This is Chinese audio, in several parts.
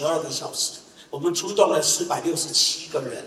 52个小时。我们出动了467个人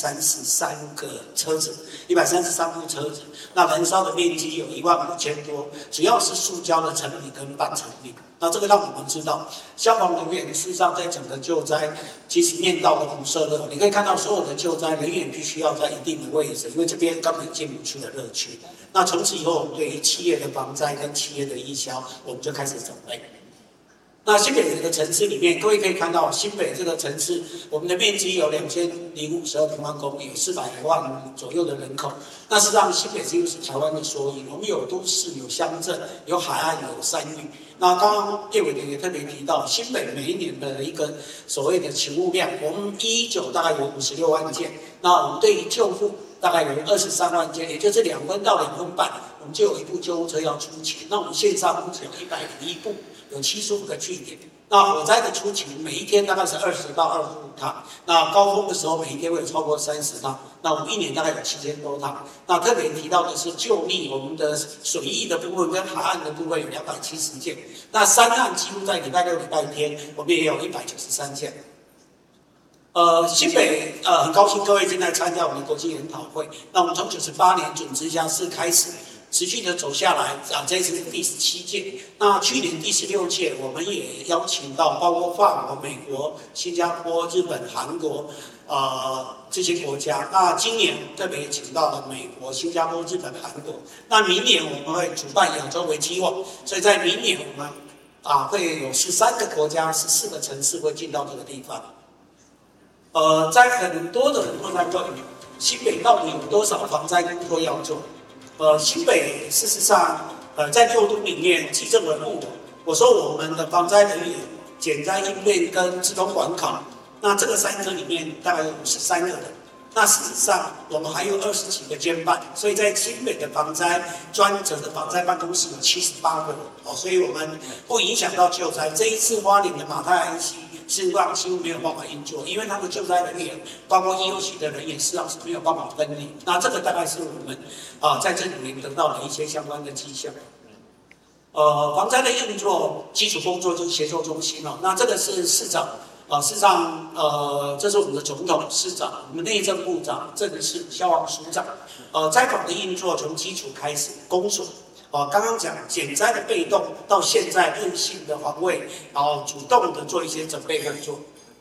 ，133个车子，133部车子。那燃烧的面积有15000多，主要是塑胶的成品跟半成品。那这个让我们知道，消防人员事实上在整个救灾，其实面到的辐射热，你可以看到所有的救灾人员必须要在一定的位置，因为这边根本进不去的热区。那从此以后，我们对于企业的防灾跟企业的义消，我们就开始准备。那新北这个城市里面，各位可以看到，新北这个城市，我们的面积有2052平方公里，有400万左右的人口。那事实上，新北几乎是台湾的缩影。我们有都市、有乡镇、有海岸、有山域。那刚刚叶委员也特别提到，新北每一年的一个所谓的勤务量，我们119大概有56万件。那我们对于救护大概有23万件，也就是2分到2分半，我们就有一部救护车要出勤。那我们线上目前有101部。有75个据点。那火灾的出勤每一天大概是20到25趟，那高峰的时候每一天会有超过30趟。那我们一年大概有7000多趟。那特别提到的是救溺，我们的水域的部分跟海岸的部分有270件。那山岸几乎在礼拜六、礼拜天，我们也有193件。新北很高兴各位进来参加我们的国际研讨会。那我们从98年准直辖市开始。持续的走下来，这一次是第17届。那去年第16届，我们也邀请到包括法国、美国、新加坡、日本、韩国，这些国家。那今年特别请到了美国、新加坡、日本、韩国。那明年我们会主办亚洲为基网，所以在明年我们会有13个国家、14个城市会进到这个地方。在很多人在问，新北到底有多少防灾工作要做？新北事实上，在6都里面，基政文物，我说我们的防灾人员、减灾应变跟自动管考，那这个3个里面大概有53个人。那事实上，我们还有20几个监办，所以在新北的防灾专责的防灾办公室有78个人，所以我们不影响到救灾。这一次花莲的马太安溪事实上几乎没有办法运作，因为他的救灾人员，包括医务系的人员，事实上是没有办法分离。那这个大概是我们在这里面得到的一些相关的迹象。防灾的运作基础工作就是协作中心哦。那这个是市长。事实上，这是我们的总统、市长、我们内政部长、政事、消防署长。灾防的运作从基础开始，公所。刚刚讲减灾的被动，到现在韧性的防卫，然后主动的做一些准备工作。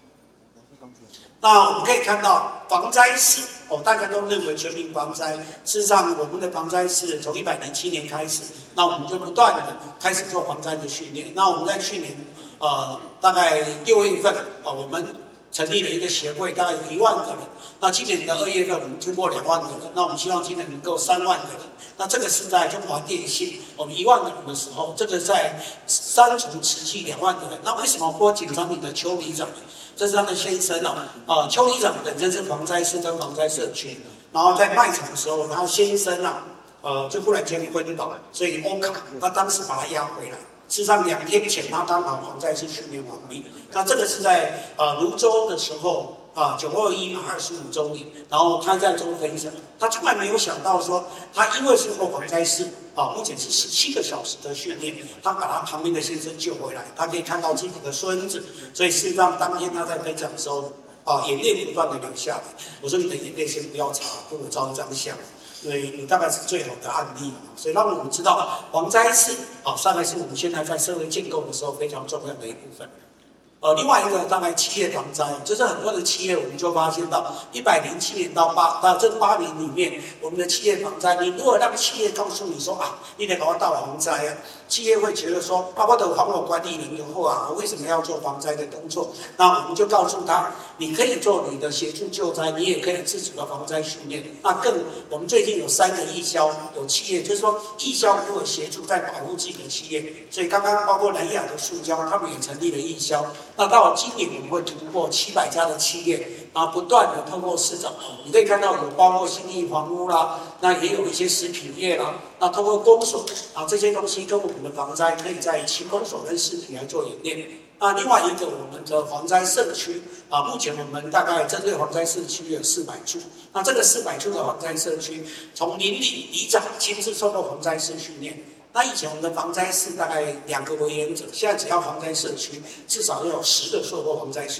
那我们可以看到防灾室，大家都认为全民防灾。事实上，我们的防灾室从107年开始，那我们就不断的开始做防灾的训练。那我们在去年。大概6月份，我们成立了一个协会，大概有1万个人。那今年的2月份，我们突破2万个人。那我们希望今年能够3万个人。那这个是在中华电信，我们1万个人的时候，这个在3重慈济2万个人。那为什么拨紧张你的邱里长？这是他的先生哦。邱里长本身是防灾师跟防灾社区，然后在卖场的时候，然后先生就忽然间昏倒了，所以欧卡他当时把他押回来。事实上，2天前他刚好防灾师训练完毕。那这个是在泸州的时候921马25周年，然后他在做分享，他从来没有想到说，他因为是做防灾师目前是17个小时的训练，他把他旁边的先生救回来，他可以看到自己的孙子，所以事实上当天他在分享的时候眼泪不断的流下来。我说你的眼泪先不要擦，跟我照一张相。所以你大概是最好的案例，所以让我们知道防灾是大概是我们现在在社会建构的时候非常重要的一部分。另外一个大概企业防灾，就是很多的企业我们就发现到107年到这8年里面，我们的企业防灾，你如果让企业告诉你说你得搞我到防灾企业会觉得说，我的防火管理人员后我为什么要做防灾的工作？那我们就告诉他，你可以做你的协助救灾，你也可以自主的防灾训练。那我们最近有3个义消，有企业就是说义消如果协助在保护自己的企业，所以刚刚包括南亚的塑胶，他们也成立了义消。那到今年我们会突破700家的企业，然后不断的透过市场，你可以看到有包括信义房屋啦，那也有一些食品业啦，那透过公所这些东西跟我们的防灾可以在一起，公所跟食品来做演练。那另外一个我们的防灾社区目前我们大概针对防灾社区有400处，那这个400处的防灾社区，从邻里里长亲自受到防灾师训练。那以前我们的防灾室大概2个为原则，现在只要防灾社区至少要有10个受过防灾师